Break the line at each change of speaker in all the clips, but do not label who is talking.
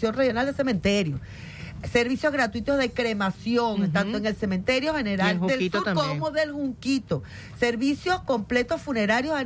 Dirección Regional de Cementerios. Servicios gratuitos de cremación, tanto en el Cementerio General del Sur también, como del Junquito. Servicios completos funerarios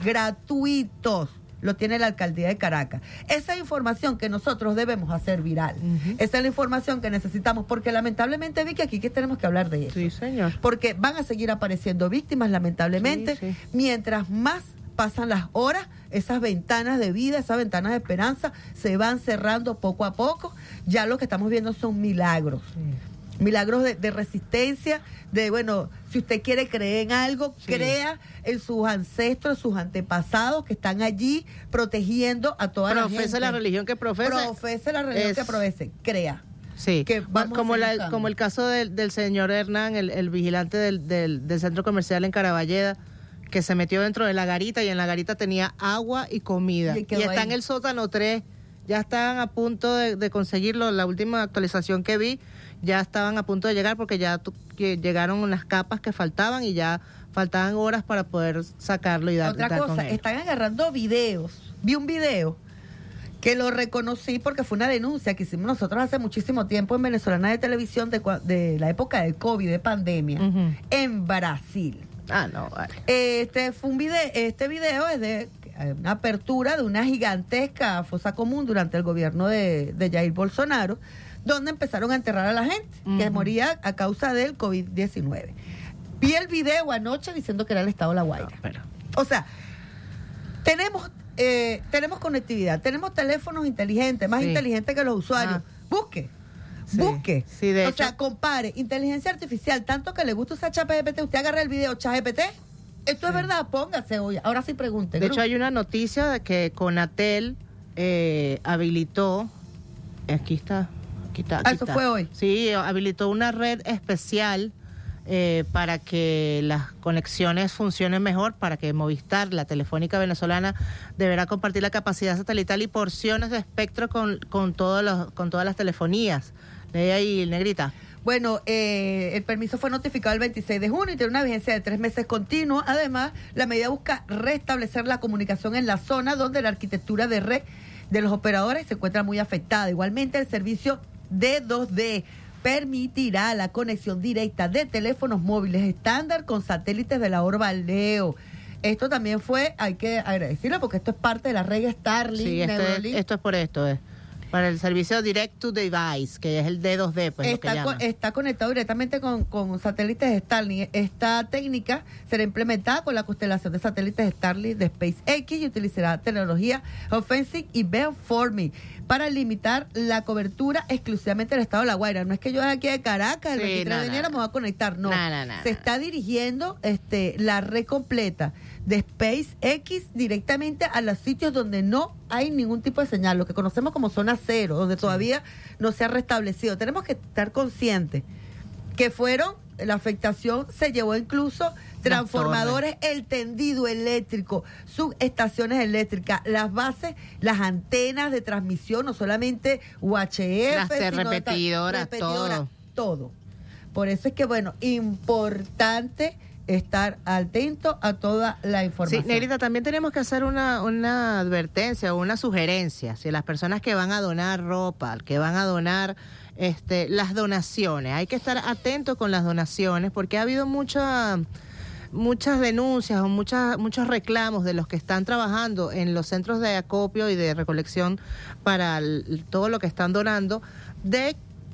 gratuitos. Lo tiene la Alcaldía de Caracas. Esa es información que nosotros debemos hacer viral. Esa es la información que necesitamos, porque lamentablemente, Vicky, aquí que tenemos que hablar de eso.
Sí, señor.
Porque van a seguir apareciendo víctimas, lamentablemente, mientras más pasan las horas, esas ventanas de vida, esas ventanas de esperanza se van cerrando poco a poco. Ya lo que estamos viendo son milagros. Milagros de resistencia, bueno, si usted quiere creer en algo, crea en sus ancestros, sus antepasados que están allí protegiendo a toda la gente.
Profese la religión que profese.
Profese la religión que profese, crea.
Sí, como el caso del señor Hernán, el vigilante del centro comercial en Caraballeda, que se metió dentro de la garita y en la garita tenía agua y comida. Y está en el sótano 3, ya estaban a punto de conseguirlo, la última actualización que vi, ya estaban a punto de llegar porque ya llegaron las capas que faltaban y ya faltaban horas para poder sacarlo y dar con él. Otra cosa,
están agarrando videos. Vi un video que lo reconocí porque fue una denuncia que hicimos nosotros hace muchísimo tiempo en Venezolana de Televisión de la época del COVID, de pandemia, en Brasil.
No, vale.
Este video es de una apertura de una gigantesca fosa común durante el gobierno de Jair Bolsonaro, donde empezaron a enterrar a la gente que moría a causa del COVID-19. Vi el video anoche diciendo que era el estado de La Guaira. O sea, tenemos conectividad, tenemos teléfonos inteligentes, más inteligentes que los usuarios. Busque.
Sí, de hecho.
O sea, compare inteligencia artificial, tanto que le gusta usar ChatGPT, usted agarra el video ChatGPT. Esto es verdad, póngase hoy. Ahora sí pregunte.
De hecho, hay una noticia de que Conatel habilitó, aquí está.
Eso fue hoy.
Sí, habilitó una red especial para que las conexiones funcionen mejor, para que Movistar, la telefónica venezolana, deberá compartir la capacidad satelital y porciones de espectro con todas las telefonías. Lee ahí, Negrita.
Bueno, el permiso fue notificado el 26 de junio y tiene una vigencia de 3 meses continua. Además, la medida busca restablecer la comunicación en la zona donde la arquitectura de red de los operadores se encuentra muy afectada. Igualmente, el servicio D2D permitirá la conexión directa de teléfonos móviles estándar con satélites de la orba Leo. Esto también hay que agradecerlo porque esto es parte de la red Starlink.
Sí, esto es por esto, para el servicio Direct to Device, que es el D2D, pues
está conectado directamente con satélites Starlink. Esta técnica será implementada con la constelación de satélites Starlink de SpaceX y utilizará tecnología Offensive y Beamforming para limitar la cobertura exclusivamente del estado de La Guaira. No es que yo de aquí de Caracas, el 23 de enero me voy a conectar, no. Se está dirigiendo la red completa de SpaceX directamente a los sitios donde no hay ningún tipo de señal, lo que conocemos como zona cero, donde todavía no se ha restablecido. Tenemos que estar conscientes que la afectación se llevó incluso transformadores, el tendido eléctrico, subestaciones eléctricas, las bases, las antenas de transmisión, no solamente UHF,
las repetidoras,
todo. Por eso es que, importante estar atento a toda la información.
Sí, Negrita, también tenemos que hacer una advertencia o una sugerencia. Si las personas que van a donar ropa, que van a donar las donaciones, hay que estar atentos con las donaciones porque ha habido muchas denuncias o muchos reclamos de los que están trabajando en los centros de acopio y de recolección para todo lo que están donando, de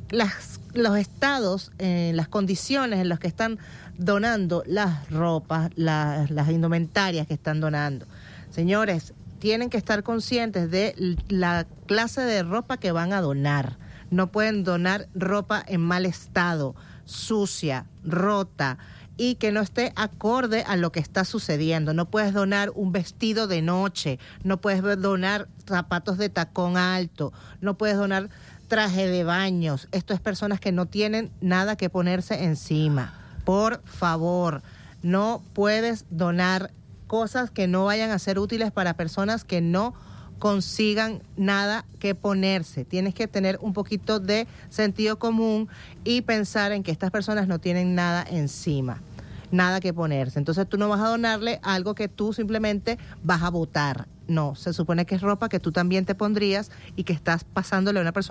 los estados, las condiciones en las que están donando las ropas, las indumentarias que están donando. Señores, tienen que estar conscientes de la clase de ropa que van a donar. No pueden donar ropa en mal estado, sucia, rota y que no esté acorde a lo que está sucediendo. No puedes donar un vestido de noche, no puedes donar zapatos de tacón alto, no puedes donar traje de baños. Esto es personas que no tienen nada que ponerse encima. Por favor, no puedes donar cosas que no vayan a ser útiles para personas que no consigan nada que ponerse. Tienes que tener un poquito de sentido común y pensar en que estas personas no tienen nada encima, nada que ponerse. Entonces tú no vas a donarle algo que tú simplemente vas a botar. No, se supone que es ropa que tú también te pondrías y que estás pasándole a una persona